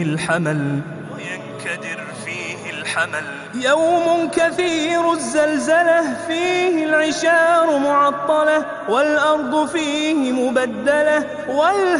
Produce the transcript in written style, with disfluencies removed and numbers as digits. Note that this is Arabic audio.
الحمل وينكدر فيه الحمل. يوم كثير الزلزلة فيه العشار معطلة والأرض فيه مبدلة